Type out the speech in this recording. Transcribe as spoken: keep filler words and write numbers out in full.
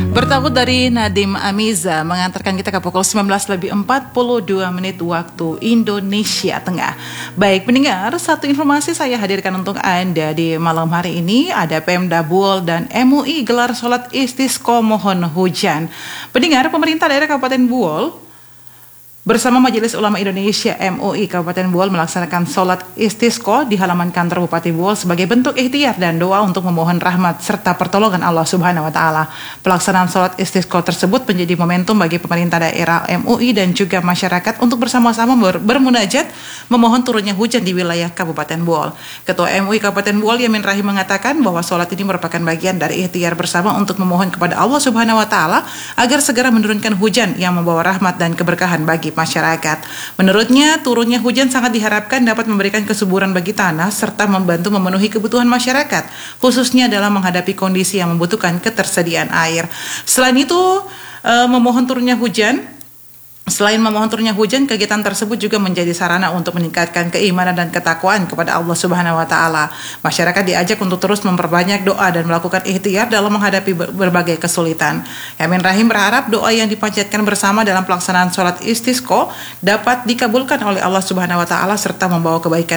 Bertaut dari Nadim Amiza mengantarkan kita ke pukul sembilan belas lebih empat puluh dua menit waktu Indonesia Tengah. Baik pendengar, satu informasi saya hadirkan untuk Anda di malam hari ini. Ada Pemda Buol dan M U I gelar sholat istisqa mohon hujan. Pendengar, pemerintah daerah Kabupaten Buol bersama Majelis Ulama Indonesia M U I Kabupaten Buol melaksanakan sholat istisqa di halaman kantor Bupati Buol sebagai bentuk ikhtiar dan doa untuk memohon rahmat serta pertolongan Allah Subhanahu wa Ta'ala. Pelaksanaan sholat istisqa tersebut menjadi momentum bagi pemerintah daerah M U I dan juga masyarakat untuk bersama-sama ber- bermunajat memohon turunnya hujan di wilayah Kabupaten Buol. Ketua M U I Kabupaten Buol Yamin Rahim mengatakan bahwa sholat ini merupakan bagian dari ikhtiar bersama untuk memohon kepada Allah Subhanahu wa Ta'ala agar segera menurunkan hujan yang membawa rahmat dan keberkahan bagi masyarakat. Menurutnya, turunnya hujan sangat diharapkan dapat memberikan kesuburan bagi tanah serta membantu memenuhi kebutuhan masyarakat, khususnya dalam menghadapi kondisi yang membutuhkan ketersediaan air. Selain itu, eh, memohon turunnya hujan Selain memohon turunnya hujan, kegiatan tersebut juga menjadi sarana untuk meningkatkan keimanan dan ketakwaan kepada Allah Subhanahu wa Ta'ala. Masyarakat diajak untuk terus memperbanyak doa dan melakukan ikhtiar dalam menghadapi berbagai kesulitan. Yamin Rahim berharap doa yang dipanjatkan bersama dalam pelaksanaan sholat istisqa dapat dikabulkan oleh Allah Subhanahu wa Ta'ala serta membawa kebaikan